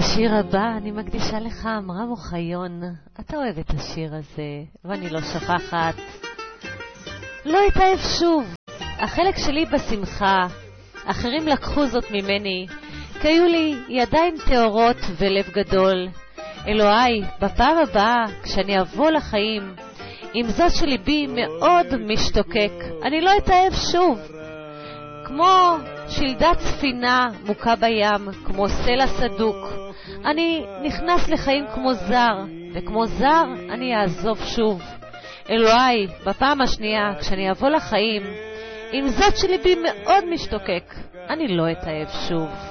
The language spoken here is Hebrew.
השיר הבא אני מקדישה לך, אמרה מוחיון. אתה אוהב את השיר הזה, ואני לא שוכחת. לא אתאהב שוב. החלק שלי בשמחה, אחרים לקחו זאת ממני, כי היו לי ידיים טהורות ולב גדול. אלוהי, בפעם הבאה, כשאני אבוא לחיים, עם זאת שליבי מאוד משתוקק, אני לא אתאהב שוב. כמו שלדת ספינה מוקה בים, כמו סלע סדוק, אני נכנס לחיים כמו זר, וכמו זר אני אעזוב שוב. אלוהי, בפעם השנייה, כשאני אבוא לחיים, עם זאת שליבי מאוד משתוקק, אני לא אתאהב שוב.